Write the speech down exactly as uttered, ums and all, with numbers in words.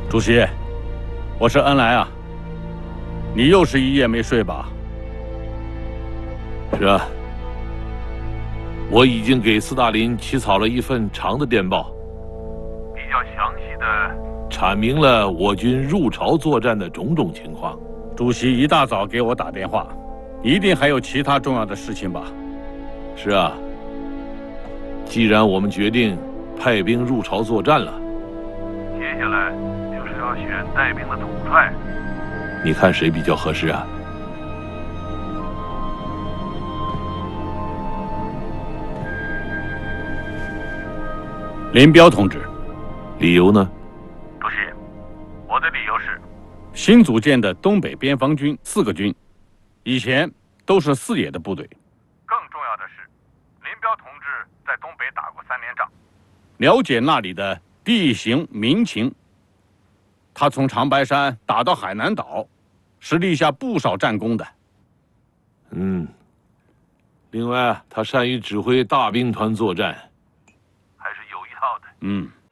主席，我是恩来啊。你又是一夜没睡吧？ 是啊，我已经给斯大林起草了一份长的电报，比较详细的阐明了我军入朝作战的种种情况。 主席一大早给我打电话，一定还有其他重要的事情吧？ 是啊，既然我们决定派兵入朝作战了，接下来就是要选带兵的统帅。你看谁比较合适啊？ 林彪同志。 理由呢？ 主席，我的理由是， 新组建的东北边防军四个军，以前都是四野的部队。 更重要的是，林彪同志在东北打过三年仗， 了解那里的地形民情。他从长白山打到海南岛，是立下不少战功的。 嗯，另外他善于指挥大兵团作战，还是有一套的。 嗯。